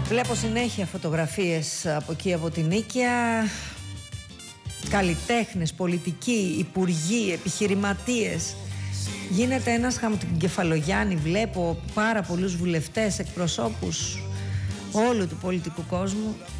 Βλέπω συνέχεια φωτογραφίες από εκεί, από την Νίκαια. Καλλιτέχνες, πολιτικοί, υπουργοί, επιχειρηματίες. Γίνεται ένας χαμός. Την Κεφαλογιάννη βλέπω πάρα πολλούς βουλευτές, εκπροσώπους όλου του πολιτικού κόσμου.